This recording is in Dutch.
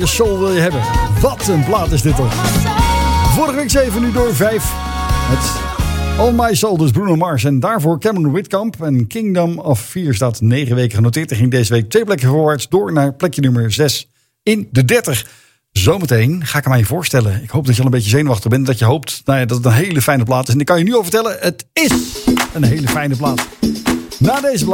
Je soul wil je hebben. Wat een plaat is dit toch. Vorige week 7, nu door 5. Het All My Soul, dus Bruno Mars. En daarvoor Cameron Whitcomb. En Kingdom of 4 staat 9 weken genoteerd. En ging deze week 2 plekken voorwaarts door naar plekje nummer 6 in de 30. Zometeen ga ik hem aan je voorstellen. Ik hoop dat je al een beetje zenuwachtig bent. Dat je hoopt dat het een hele fijne plaat is. En ik kan je nu al vertellen, het is een hele fijne plaat. Na deze